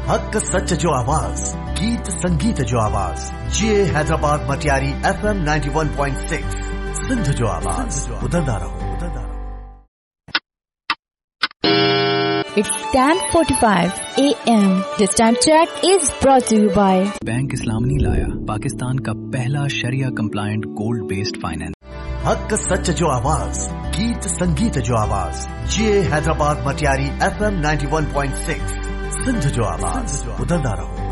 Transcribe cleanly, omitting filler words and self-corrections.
हक सच जो आवाज, गीत संगीत जो आवाज, ये हैदराबाद मटियारी FM 91.6 सिंध जो आवाज, उधरदा रहो। It's 10:45 AM. This time check is brought to you by bank इस्लामी लाया पाकिस्तान का पहला शरिया कंप्लायंट गोल्ड बेस्ड फाइनेंस। हक सच जो आवाज, गीत संगीत जो आवाज, ये हैदराबाद मटियारी FM 91.6 सिंध जो आवाज, उधरदा रहो।